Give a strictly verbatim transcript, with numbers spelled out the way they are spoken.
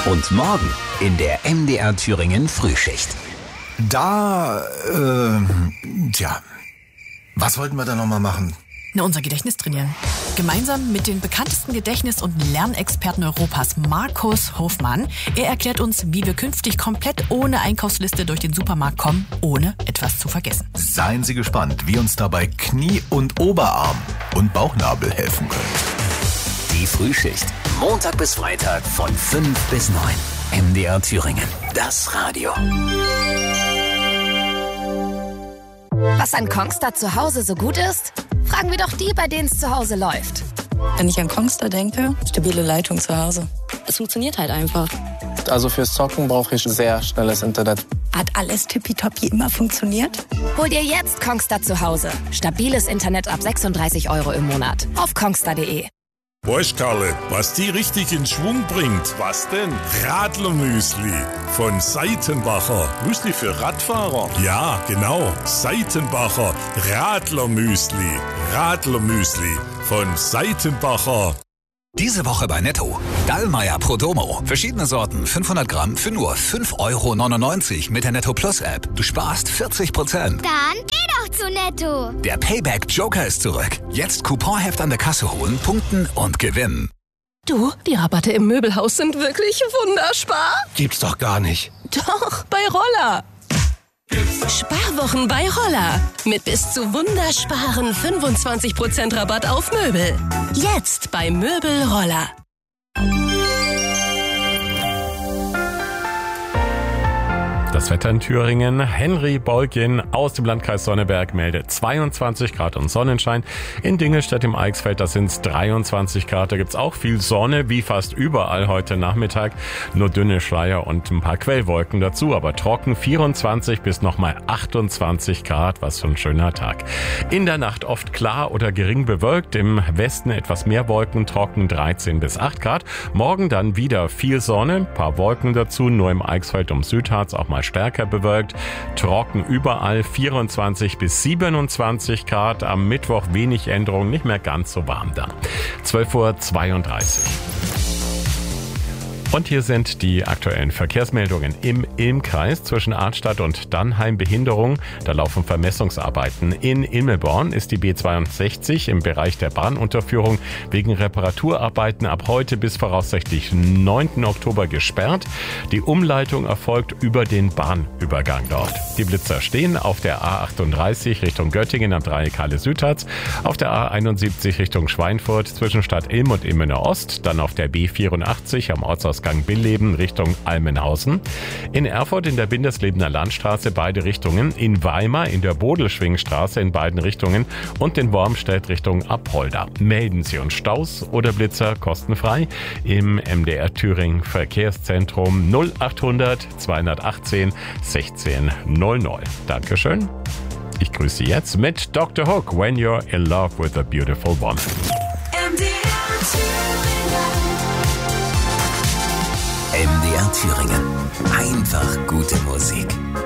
Und morgen in der M D R Thüringen Frühschicht. Da, äh, tja, was wollten wir da nochmal machen? Na, unser Gedächtnis trainieren. Gemeinsam mit den bekanntesten Gedächtnis- und Lernexperten Europas, Markus Hofmann. Er erklärt uns, wie wir künftig komplett ohne Einkaufsliste durch den Supermarkt kommen, ohne etwas zu vergessen. Seien Sie gespannt, wie uns dabei Knie- und Oberarm und Bauchnabel helfen können. Die Frühschicht. Montag bis Freitag von fünf bis neun. M D R Thüringen. Das Radio. Was an Kongstar zu Hause so gut ist? Fragen wir doch die, bei denen es zu Hause läuft. Wenn ich an Kongstar denke, stabile Leitung zu Hause. Es funktioniert halt einfach. Also fürs Zocken brauche ich sehr schnelles Internet. Hat alles tippitoppi immer funktioniert? Hol dir jetzt Kongstar zu Hause. Stabiles Internet ab sechsunddreißig Euro im Monat. Auf kongstar punkt de. Weißt, Karle, was die richtig in Schwung bringt? Was denn? Radlermüsli von Seitenbacher. Müsli für Radfahrer? Ja, genau. Seitenbacher Radlermüsli. Radlermüsli von Seitenbacher. Diese Woche bei Netto. Dallmayr Prodomo. Verschiedene Sorten, fünfhundert Gramm für nur fünf Euro neunundneunzig mit der Netto Plus App. Du sparst vierzig Prozent. Dann geh doch zu Netto. Der Payback Joker ist zurück. Jetzt Couponheft an der Kasse holen, punkten und gewinnen. Du, die Rabatte im Möbelhaus sind wirklich wunderspar. Gibt's doch gar nicht. Doch, bei Roller. Sparwochen bei Roller. Mit bis zu wundersparen fünfundzwanzig Prozent Rabatt auf Möbel. Jetzt bei Möbel Roller. Das Wetter in Thüringen. Henry Bolkin aus dem Landkreis Sonneberg meldet zweiundzwanzig Grad und Sonnenschein. In Dingelstedt im Eichsfeld, da sind es dreiundzwanzig Grad. Da gibt's auch viel Sonne, wie fast überall heute Nachmittag. Nur dünne Schleier und ein paar Quellwolken dazu, aber trocken vierundzwanzig bis nochmal achtundzwanzig Grad. Was für ein schöner Tag. In der Nacht oft klar oder gering bewölkt. Im Westen etwas mehr Wolken, trocken dreizehn bis acht Grad. Morgen dann wieder viel Sonne, ein paar Wolken dazu. Nur im Eichsfeld um Südharz auch mal stärker bewölkt, trocken überall vierundzwanzig bis siebenundzwanzig Grad, am Mittwoch wenig Änderung, nicht mehr ganz so warm dann. zwölf Uhr zweiunddreißig. Und hier sind die aktuellen Verkehrsmeldungen. Im Ilmkreis zwischen Arnstadt und Dannheim Behinderung. Da laufen Vermessungsarbeiten. In Immelborn ist die B zweiundsechzig im Bereich der Bahnunterführung wegen Reparaturarbeiten ab heute bis voraussichtlich neunten Oktober gesperrt. Die Umleitung erfolgt über den Bahnübergang dort. Die Blitzer stehen auf der A achtunddreißig Richtung Göttingen am Dreieck Halle-Südharz, auf der A einundsiebzig Richtung Schweinfurt zwischen Stadt Ilm und Ilmenau Ost, dann auf der B vierundachtzig am Ortsausgang Billeben Richtung Almenhausen. In Erfurt in der Bindeslebener Landstraße beide Richtungen. In Weimar in der Bodelschwingstraße in beiden Richtungen und in Wormstedt Richtung Apolda. Melden Sie uns Staus oder Blitzer kostenfrei im M D R Thüringen Verkehrszentrum null achthundert zweihundertachtzehn sechzehn null null. Dankeschön. Ich grüße Sie jetzt mit Doktor Hook, When You're in Love with a Beautiful Woman. M D R Thüringen. M D R Thüringen. Einfach gute Musik.